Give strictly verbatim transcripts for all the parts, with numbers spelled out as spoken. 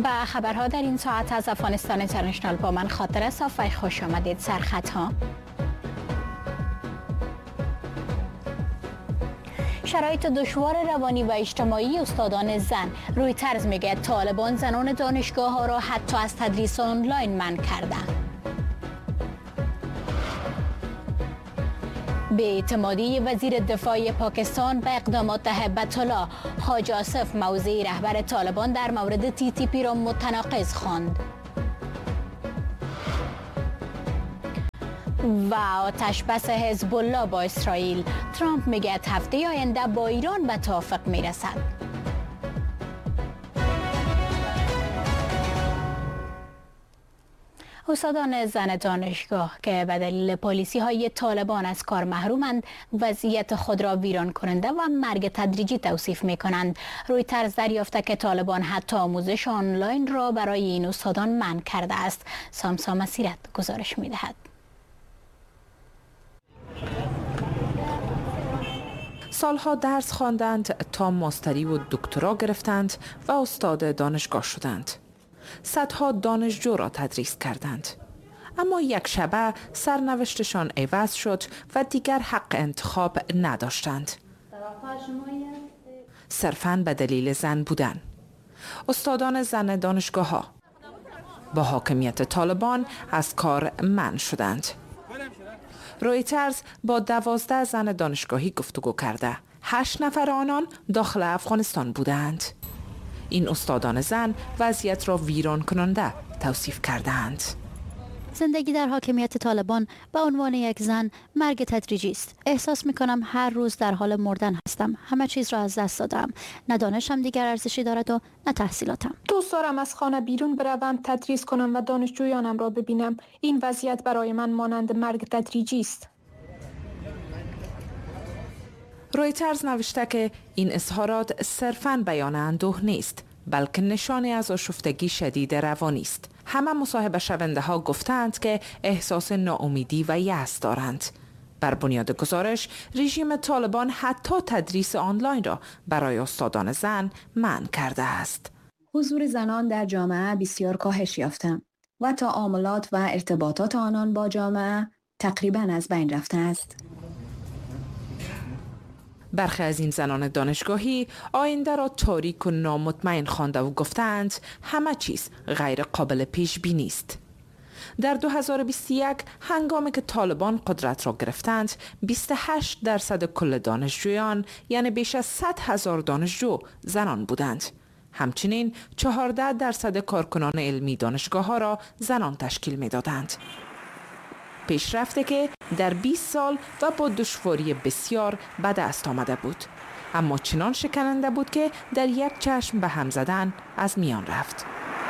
با خبرها در این ساعت از افغانستان اینترنشنال با من خاطره صافی خوش آمدید. سرخط ها: شرایط دشوار روانی و اجتماعی استادان زن. رویترز میگه طالبان زنان دانشگاه ها را حتی از تدریس آنلاین منع کرده. بی‌اعتمادی وزیر دفاع پاکستان به اقدامات هیبت الله. حاج آصف موضع رهبر طالبان در مورد تی تی پی را متناقض خواند. و آتش بس حزب الله با اسرائیل. ترامپ میگه هفته آینده با ایران به توافق میرسد. استادان زن دانشگاه که به دلیل پالیسی های طالبان از کار محرومند وضعیت خود را ویران کننده و مرگ تدریجی توصیف می کنند. رویترز دریافته که طالبان حتی آموزش آنلاین را برای این استادان منع کرده است. سامسا مسیرت گزارش می دهد. سالها درس خواندند تا ماستری و دکترا گرفتند و استاد دانشگاه شدند. صدها دانشجو را تدریس کردند. اما یک شبه سرنوشتشان عوض شد و دیگر حق انتخاب نداشتند. صرفاً به دلیل زن بودن. استادان زن دانشگاه ها با حاکمیت طالبان از کار منع شدند. رویترز با دوازده زن دانشگاهی گفتگو کرده. هشت نفر آنان داخل افغانستان بودند. این استادان زن وضعیت را ویران کننده توصیف کردند. زندگی در حاکمیت طالبان به عنوان یک زن مرگ تدریجی است. احساس می کنم هر روز در حال مردن هستم. همه چیز را از دست دادم. نه دانشم دیگر ارزشی دارد و نه تحصیلاتم. دوست دارم از خانه بیرون بروم، تدریس کنم و دانشجویانم را ببینم. این وضعیت برای من مانند مرگ تدریجی است. رویترز نوشته که این اظهارات صرفاً بیان اندوه نیست، بلکه نشانی از آشفتگی شدید روانی است. همه مصاحبه شونده ها گفتند که احساس ناامیدی و یأس دارند. بر بنیاد گزارش، رژیم طالبان حتی تدریس آنلاین را برای استادان زن منع کرده است. حضور زنان در جامعه بسیار کاهش یافته و تعاملات و ارتباطات آنان با جامعه تقریباً از بین رفته است. برخی از این زنان دانشگاهی آینده را تاریک و نامطمئن خوانده و گفتند همه چیز غیر قابل پیش بینی است. در دو هزار و بیست و یک هنگامی که طالبان قدرت را گرفتند، بیست و هشت درصد کل دانشجویان یعنی بیش از صد هزار دانشجو زنان بودند. همچنین چهارده درصد کارکنان علمی دانشگاه ها را زنان تشکیل می دادند. پیشرفته که در بیست سال و با دشواری بسیار به دست آمده بود، اما چنان شکننده بود که در یک چشم به هم زدن از میان رفت.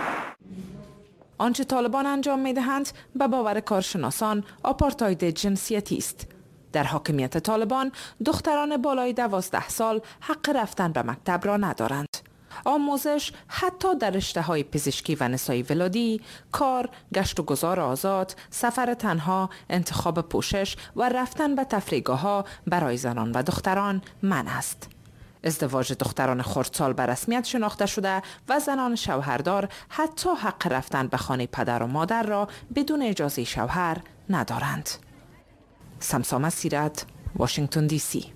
آنچه طالبان انجام می دهند به باور کارشناسان آپارتاید جنسیتی است. در حاکمیت طالبان دختران بالای دوازده سال حق رفتن به مکتب را ندارند. آموزش حتی در رشته‌های پزشکی و نسایی ولادی، کار، گشت و گذار آزاد، سفر تنها، انتخاب پوشش و رفتن به تفریحگاه‌ها برای زنان و دختران منع است. ازدواج دختران خردسال به رسمیت شناخته شده و زنان شوهردار حتی حق رفتن به خانه پدر و مادر را بدون اجازه شوهر ندارند. سمسا مسیرت، واشنگتن دی سی.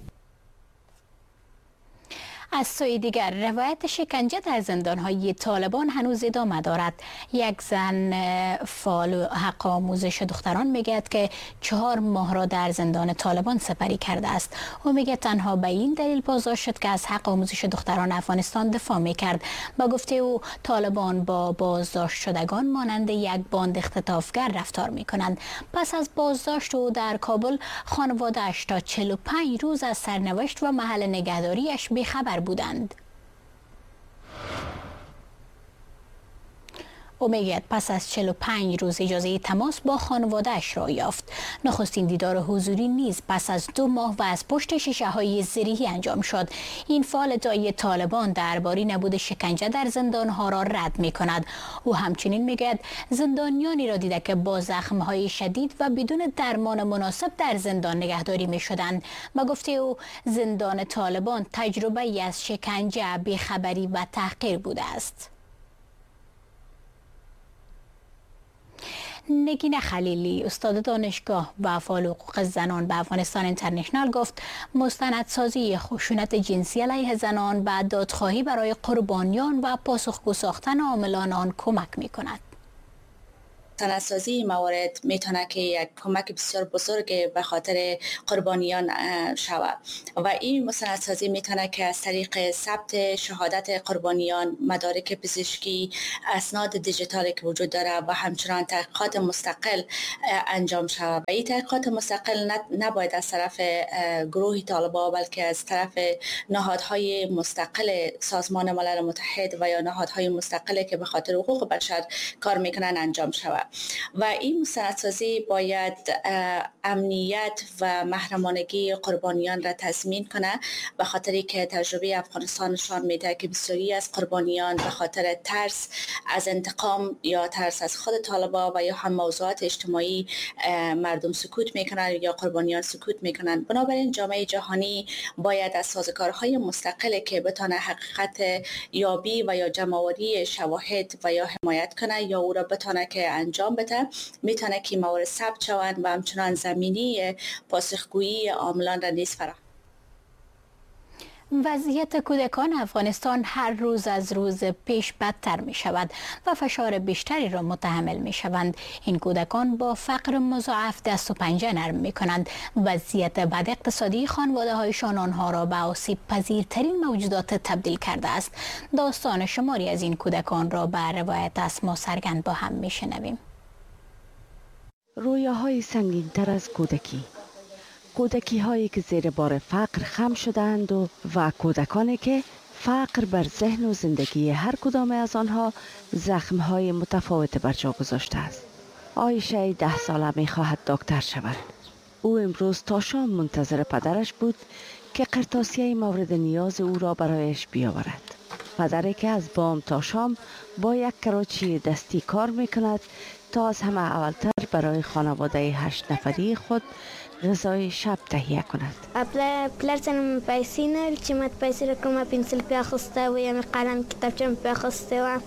از سوی دیگر روایت شکنجه در زندان‌های طالبان هنوز ادامه دارد. یک زن فعال حق آموزش دختران میگوید که چهار ماه را در زندان طالبان سپری کرده است. او میگه تنها به این دلیل بازداشت شد که از حق آموزش دختران افغانستان دفاع میکرد. با گفته او طالبان با بازداشت شدگان مانند یک باند اختطافگر رفتار میکنند. پس از بازداشت او در کابل، خانواده‌اش تا چهل و پنج روز از سرنوشت و محل نگهداریش بیخبر بودند. او میگوید پس از چهل و پنج روز اجازه تماس با خانواده‌اش را یافت. نخستین دیدار حضوری نیز پس از دو ماه و از پشت شیشه های زیری انجام شد. این فعال ادعای طالبان درباره نبود شکنجه در زندانها را رد می کند. او همچنین میگوید زندانیانی را دیده که با زخم‌های شدید و بدون درمان مناسب در زندان نگهداری می شدند. و گفته او زندان طالبان تجربه ای از شکنجه، بیخبری و تحقیر بوده است. نگین خلیلی استاد دانشگاه و فعال حقوق زنان به افغانستان اینترنشنال گفت مستندسازی خشونت جنسی علیه زنان و دادخواهی برای قربانیان و پاسخگو ساختن عاملان آن کمک می‌کند. مستندسازی موارد میتونه که یک کمک بسیار بزرگ به خاطر قربانیان شود و این مستندسازی میتونه که از طریق ثبت شهادت قربانیان، مدارک پزشکی، اسناد دیجیتالی که وجود داره و همچنان تحقیقات مستقل انجام شود و این تحقیقات مستقل نباید از طرف گروه طالبان بلکه از طرف نهادهای مستقل سازمان ملل متحد و یا نهادهای مستقل که به خاطر حقوق بشر کار میکنن انجام شود. و این مستندسازی باید امنیت و محرمانگی قربانیان را تضمین کنه به خاطری که تجربه افغانستان نشان میده که بسیاری از قربانیان به خاطر ترس از انتقام یا ترس از خود طالبان و یا هم موضوعات اجتماعی مردم سکوت میکنن یا قربانیان سکوت میکنن. بنابراین جامعه جهانی باید از سازوکارهای مستقلی که بتونه حقیقت یابی و یا جمع‌آوری شواهد و یا حمایت کنه یا او را بتونه که انجام بده میتونه که موارد ثبت شوند و همچنان زمینی پاسخگویی عاملان را نیز فراهم. وضعیت کودکان افغانستان هر روز از روز پیش بدتر می شود و فشار بیشتری را متحمل می شوند. این کودکان با فقر مضاعف دست و پنجه نرم می کنند. وضعیت بد اقتصادی خانواده هایشان آنها را به آسیب پذیرترین موجودات تبدیل کرده است. داستان شماری از این کودکان را به روایت اسما سرگند با هم می شنویم. رویاهای سنگین تر از کودکی، کودکی هایی که زیر بار فقر خم شدند و و کودکانی که فقر بر ذهن و زندگی هر کدام از آنها زخم های متفاوت بر جا گذاشته است. عایشه ده ساله می خواهد دکتر شود. او امروز تا شام منتظر پدرش بود که قرطاسیه مورد نیاز او را برایش بیاورد. پدری که از بام تا شام با یک کراچی دستی کار می کند تا از همه اولتر برای خانواده هشت نفری خود غذای شب تهیه کند. پلر سنم پیسې نه چې مت پیسې راکړم پنسل په اخسته و یا قلم کتابچه په اخسته و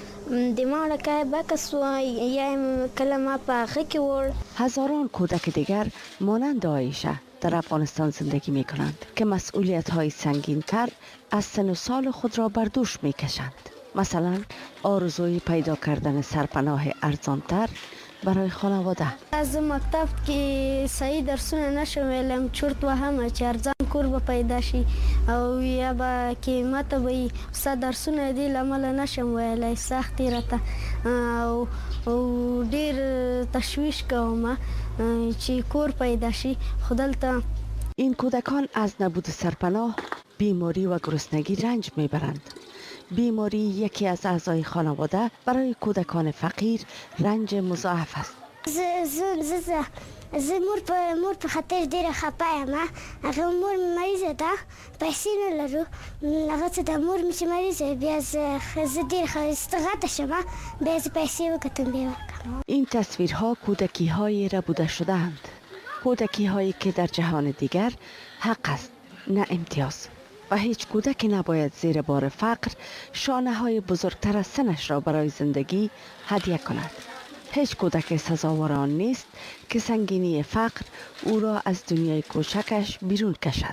د ما لکه بکس و یا کلمه په اخه کې ور. هزاران کودک دیگر مانند عایشه در افغانستان زندگی می کنند که مسئولیت های سنگین تر از سن و سال خود را بر دوش می کشند. مثلا آرزوی پیدا کردن سرپناه ارزانتر برای خانواده. از مکتب که صحیح درسونه نشم ویلم چرت و همه چې ارزان کور به پیدا شي او یا به قیمت به صد درسونه دی لامل نشم ویلای سختی راته او او ډیر تشویش کوم چې کور پیدا شي خدالته. این کودکان از نبود سرپناه، بیماری و گرسنگی رنج میبرند. بیماری یکی از اعضای خانواده برای کودکان فقیر رنج مضاعف است. ز ز ز ز مور په مور په خاطر ډیره خپه یم. هغه مور مریضه ده، پیسې نه لرو. هغه څه د مور مې چې مریضه بیا زه ډیر خستغته شم بیا زه پیسې وکتم بیا ورکړم. این تصویرها کودکی های ربوده شده‌اند. کودکی هایی که در جهان دیگر حق است نه امتیاز. و هیچ کودکی نباید زیر بار فقر شانه های بزرگتر از سنش را برای زندگی هدیه کند. هیچ کودک سزاوار آن نیست که سنگینی فقر او را از دنیای کوچکش بیرون کشد.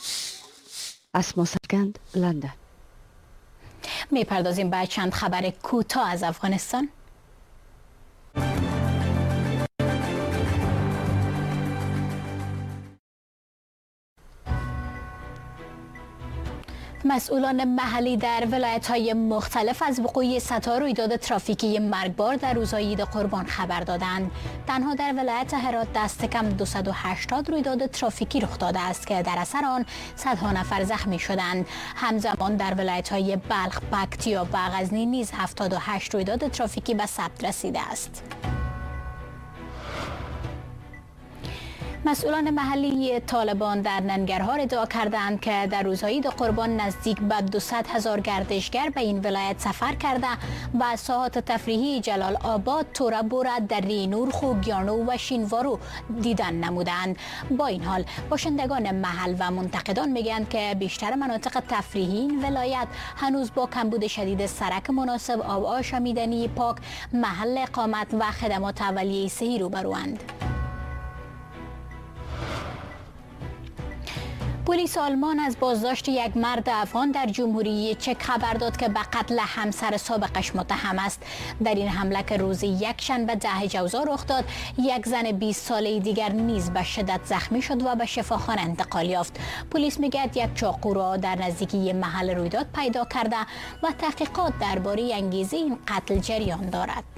اسما سرگند، لندن. میپردازیم به چند خبر کوتاه از افغانستان. مسئولان محلی در ولایت‌های مختلف از وقوع صدها رویداد ترافیکی مرگبار در روزهای عید قربان خبر دادند. تنها در ولایت هرات دست کم دویست و هشتاد رویداد ترافیکی رخ داده است که در اثر آن صدها نفر زخمی شدند. همزمان در ولایت‌های بلخ، پکتیا و غزنی نیز هفتاد و هشت رویداد ترافیکی به ثبت رسیده است. مسئولان محلی طالبان در ننگرهار ادعا کردند که در روزهای عید قربان نزدیک به دویست هزار گردشگر به این ولایت سفر کرده و ساحات تفریحی جلال آباد، توره بوره، دره نورخو، گیانو و شینوارو دیدن نمودند. با این حال باشندگان محل و منتقدان میگویند که بیشتر مناطق تفریحی این ولایت هنوز با کمبود شدید سرک مناسب، آب آشامیدنی پاک، محل اقامت و خدمات اولیه صحی روبروند. پلیس آلمان از بازداشت یک مرد افغان در جمهوری چک خبر داد که به قتل همسر سابقش متهم است. در این حمله که روز یکشنبه ده جوزا رخ داد، یک زن بیست ساله دیگر نیز به شدت زخمی شد و به شفاخانه انتقال یافت. پلیس میگوید یک چاقو را در نزدیکی محل رویداد پیدا کرده و تحقیقات درباره انگیزه این قتل جریان دارد.